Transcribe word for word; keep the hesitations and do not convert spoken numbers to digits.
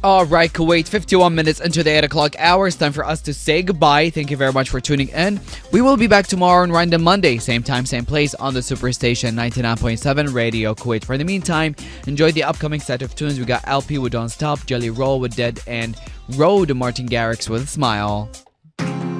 All right, Kuwait, fifty-one minutes into the eight o'clock hour. It's time for us to say goodbye. Thank you very much for tuning in. We will be back tomorrow on Random Monday, same time, same place on the Superstation ninety-nine point seven Radio Kuwait. For the meantime, enjoy the upcoming set of tunes. We got L P with Don't Stop, Jelly Roll with Dead, and Road Martin Garrix with Smile.